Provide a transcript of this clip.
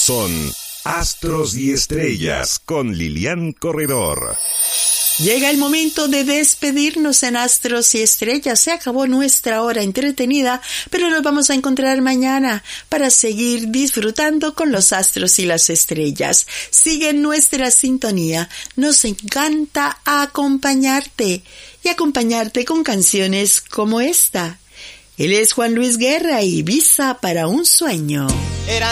son Astros y Estrellas con Lilian Corredor. Llega el momento de despedirnos en Astros y Estrellas. Se acabó nuestra hora entretenida, pero nos vamos a encontrar mañana para seguir disfrutando con los astros y las estrellas. Sigue en nuestra sintonía. Nos encanta acompañarte y acompañarte con canciones como esta. Él es Juan Luis Guerra y Visa para un sueño.